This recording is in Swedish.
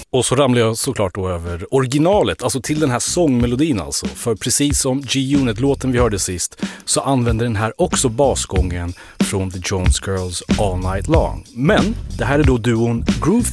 Och så ramlar jag såklart då över originalet, alltså till den här sångmelodin alltså. För precis som G-Unit-låten vi hörde sist så använder den här också basgången från The Jones Girls All Night Long. Men det här är då duon Groove